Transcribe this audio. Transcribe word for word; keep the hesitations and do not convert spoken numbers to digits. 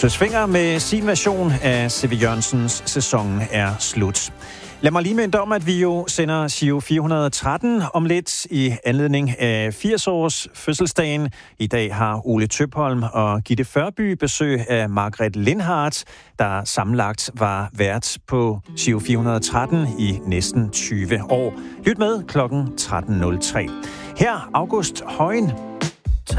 Søsfinger med sin version af C V Jørgensens Sæsonen er slut. Lad mig lige minde om, at vi jo sender Giro fire hundrede og tretten om lidt i anledning af firs års fødselsdagen. I dag har Ole Tøpholm og Gitte Førby besøg af Margrethe Lindhardt, der sammenlagt var vært på Giro fire hundrede og tretten i næsten tyve år. Lyt med klokken tretten nul tre. Her August Højen.